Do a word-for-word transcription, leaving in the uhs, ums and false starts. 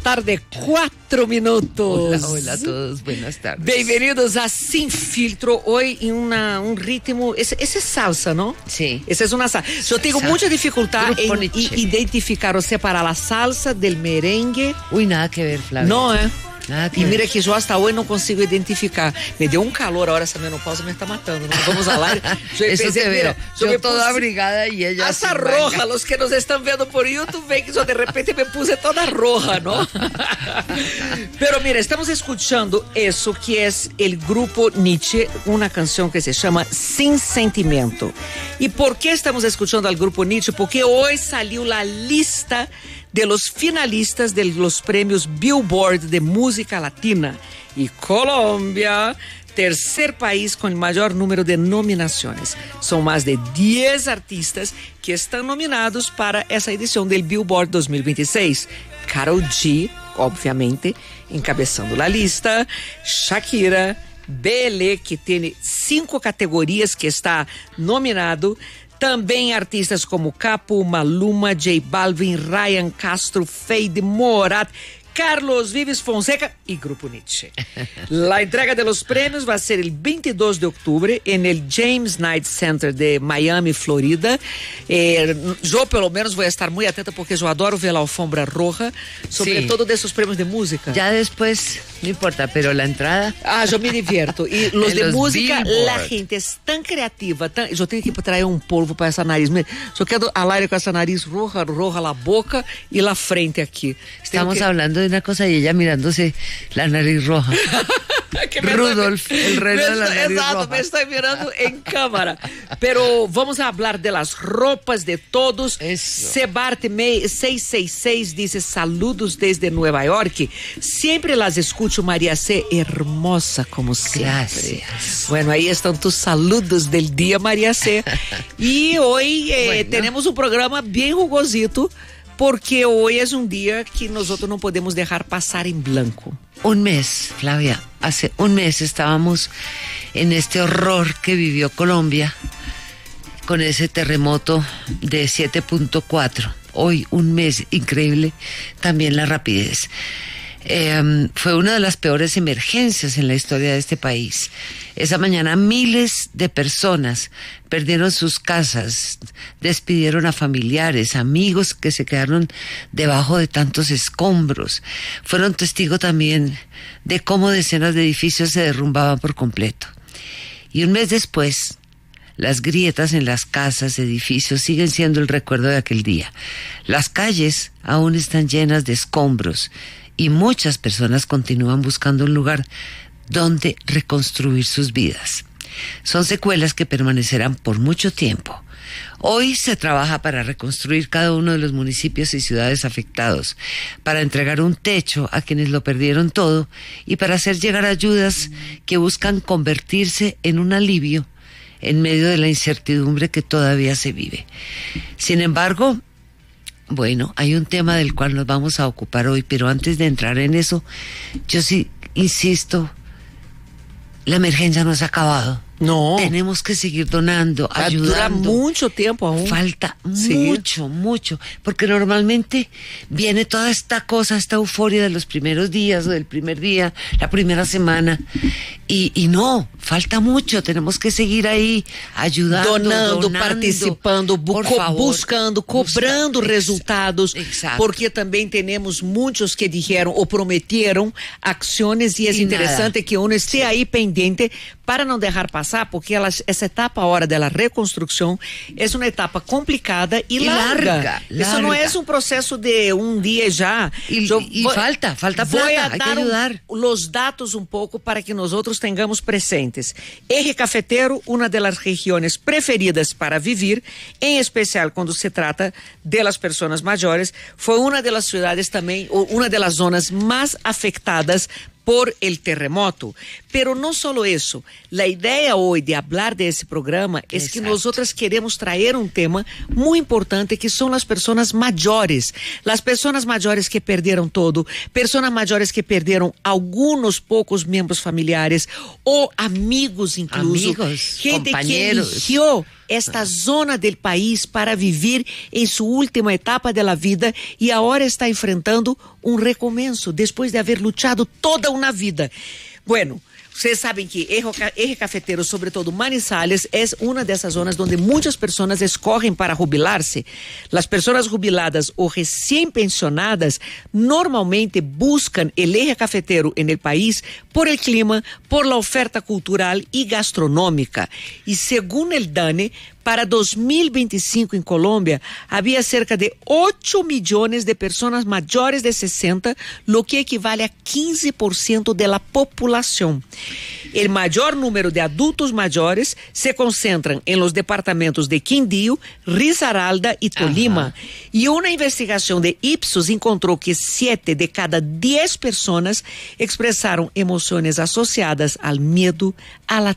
tarde, cuatro minutos. Hola, hola a todos, buenas tardes. Bienvenidos a Sin Filtro, hoy en una, un ritmo, ese, ese es salsa, ¿no? Sí. Esa es una salsa. Yo tengo Salsa. mucha dificultad Grupo en Nietzsche. i- identificar o separar la salsa del merengue. Uy, nada que ver, Flavia. No, ¿eh? Nada que E mira ver. que yo hasta hoy no consigo identificar. Me dio un calor ahora, esa menopausa me está matando. ¿No? Vamos al aire. Yo Eso pensé, te mira, veo. Yo, me toda puse abrigada y ella hasta sin roja. manga. Los que nos están viendo por YouTube ven que yo de repente me puse toda roja, ¿no? Pero mira, estamos escuchando eso que es el grupo Nietzsche, una canción que se llama Sin Sentimiento. ¿Y por qué estamos escuchando al grupo Nietzsche? Porque hoy salió la lista de los finalistas de los premios Billboard de música latina. Y Colombia, tercer país con el mayor número de nominaciones. Son más de diez artistas que están nominados para esa edición del Billboard dos mil veintiséis. Karol G, obviamente, encabezando la lista. Shakira, B L, que tiene cinco categorías que está nominado. Também artistas como Capo, Maluma, J Balvin, Ryan Castro, Feid, Morat, Carlos Vives Fonseca y Grupo Nietzsche. La entrega de los premios va a ser el veintidós de octubre en el James Knight Center de Miami, Florida. Eh, yo, pelo menos, voy a estar muy atenta porque yo adoro ver la alfombra roja, sobre Sí. todo de esos premios de música. Ya después, no importa, pero la entrada... Ah, yo me divierto. Y los En de los música, Billboard. la gente es tan creativa. Tan... Yo tengo que traer un polvo para esa nariz. Me- Yo quedo al aire con esa nariz roja, roja la boca y la frente aquí. Estamos Tengo que- hablando de una cosa y ella mirándose la nariz roja. que me Rudolf, estoy- el rey me de la estoy- nariz Exacto, roja. me estoy mirando en cámara. Pero vamos a hablar de las ropas de todos. Eso. Sebarte seiscientos sesenta y seis dice saludos desde Nueva York. Siempre las escucho, María C. Hermosa como siempre. Gracias. Bueno, ahí están tus saludos del día, María C. Y hoy eh, Bueno. tenemos un programa bien jugosito porque hoy es un día que nosotros no podemos dejar pasar en blanco. Un mes, Flavia, hace un mes estábamos en este horror que vivió Colombia con ese terremoto de siete punto cuatro. Hoy, un mes increíble, también la rapidez. Eh, fue una de las peores emergencias en la historia de este país. Esa mañana miles de personas perdieron sus casas, despidieron a familiares, amigos que se quedaron debajo de tantos escombros. Fueron testigos también de cómo decenas de edificios se derrumbaban por completo. Y un mes después, las grietas en las casas, edificios siguen siendo el recuerdo de aquel día. Las calles aún están llenas de escombros y muchas personas continúan buscando un lugar donde reconstruir sus vidas. Son secuelas que permanecerán por mucho tiempo. Hoy se trabaja para reconstruir cada uno de los municipios y ciudades afectados, para entregar un techo a quienes lo perdieron todo y para hacer llegar ayudas que buscan convertirse en un alivio en medio de la incertidumbre que todavía se vive. Sin embargo, bueno, hay un tema del cual nos vamos a ocupar hoy, pero antes de entrar en eso, yo sí insisto, la emergencia no se ha acabado. No. Tenemos que seguir donando, Dura ayudando. mucho tiempo aún. Falta Sí. mucho, mucho, porque normalmente viene toda esta cosa, esta euforia de los primeros días, o del primer día, la primera semana, y, y no, falta mucho, tenemos que seguir ahí ayudando, donando, donando, participando, bu- por co- favor. buscando, cobrando Busca- resultados, Exacto. porque também temos muitos que dijeron o prometeram acciones y es Y interesante nada. que uno esté ahí pendiente para não deixar passar, porque elas, essa etapa ahora de la reconstrucción es una etapa complicada y, Y larga. larga, Eso no larga. es un proceso de un día ya. Y- Yo y voy- falta, falta voy plata, a hay que dar un- ayudar. los datos un poco para que nosotros tengamos presentes. Eje Cafetero, una de las regiones preferidas para vivir, en especial cuando se trata de las personas mayores, fue una de las ciudades también, o una de las zonas más afectadas por el terremoto. Pero no solo eso, la idea hoy de hablar de ese programa es Exacto. que nosotras queremos traer un tema muy importante que son las personas mayores, las personas mayores que perdieron todo, personas mayores que perdieron algunos pocos miembros familiares o amigos incluso, Amigos, gente compañeros. que eligió esta zona del país para vivir en su última etapa de la vida y ahora está enfrentando un recomienzo después de haber luchado toda una vida. Bueno, vocês sabem que Eje Cafetero, sobretudo Manizales, é uma dessas zonas onde muitas pessoas escorrem para jubilar-se. As pessoas jubiladas ou recém-pensionadas normalmente buscam o Eje Cafetero no país por el clima, por la oferta cultural e gastronômica. E segundo o DANE, para dois mil e vinte e cinco em Colômbia, havia cerca de oito milhões de pessoas maiores de sessenta, lo que equivale a quinze por cento da população. O maior número de adultos maiores se concentram em los departamentos de Quindío, Risaralda e Tolima. Uhum. E uma investigação de Ipsos encontrou que sete de cada dez pessoas expressaram emoções associadas ao medo, à